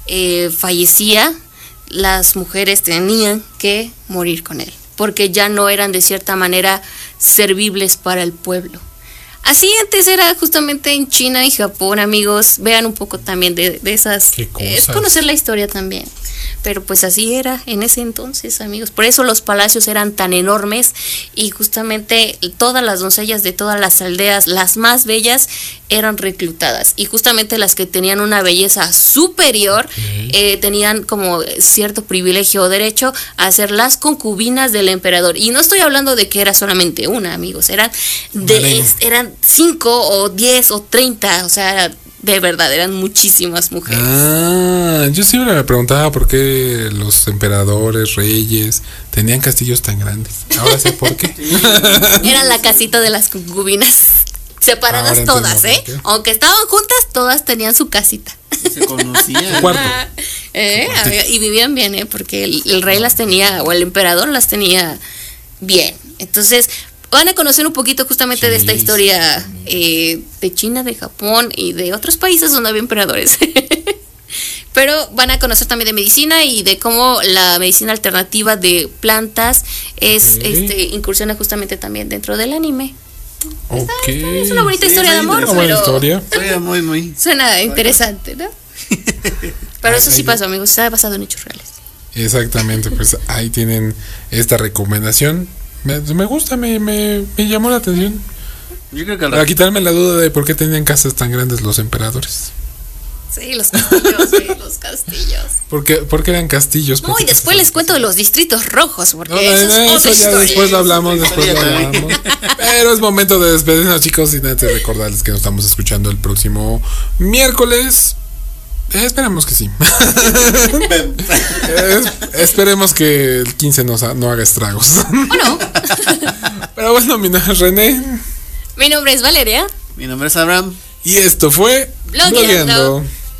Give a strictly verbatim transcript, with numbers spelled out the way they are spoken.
eh, fallecía, las mujeres tenían que morir con él, porque ya no eran de cierta manera servibles para el pueblo. Así antes era justamente en China y Japón, amigos. Vean un poco también de, de esas. Es conocer la historia también. Pero pues así era en ese entonces, amigos. Por eso los palacios eran tan enormes y justamente todas las doncellas de todas las aldeas, las más bellas, eran reclutadas. Y justamente las que tenían una belleza superior, okay. eh, tenían como cierto privilegio o derecho a ser las concubinas del emperador. Y no estoy hablando de que era solamente una, amigos. Eran, de, eran cinco o diez o treinta, o sea, de verdad, eran muchísimas mujeres. Ah, yo siempre me preguntaba por qué los emperadores, reyes, tenían castillos tan grandes. Ahora sé por qué. Eran la casita de las concubinas. Separadas ahora todas, ¿eh? Aunque estaban juntas, todas tenían su casita. Se conocían. Su cuarto. ¿Eh? Su y vivían bien, ¿eh? Porque el, el rey las tenía, o el emperador las tenía bien. Entonces, van a conocer un poquito justamente sí, de esta historia eh, de China, de Japón y de otros países donde había emperadores. Pero van a conocer también de medicina y de cómo la medicina alternativa de plantas es okay. este incursiona justamente también dentro del anime. Okay. Es una bonita sí, historia de amor, una buena historia. Suena muy, muy. Suena interesante, ¿no? Pero eso sí pasó, amigos, se ha basado en hechos reales. Exactamente, pues ahí tienen esta recomendación. Me, me gusta, me, me, me llamó la atención. Yo creo que para quitarme la duda de por qué tenían casas tan grandes los emperadores. Sí, los castillos, sí, los castillos. ¿Por qué, por qué eran castillos? No, y después les cuento de los distritos rojos, porque no, eso, no, es eso ya después lo hablamos, después lo hablamos. Pero es momento de despedirnos, chicos, y antes de recordarles que nos estamos escuchando el próximo miércoles. Eh, esperemos que sí. eh, esperemos que el quince no, no haga estragos. ¿O no? Pero bueno, mi nombre es René. Mi nombre es Valeria. Mi nombre es Abraham. Y esto fue Blogueando.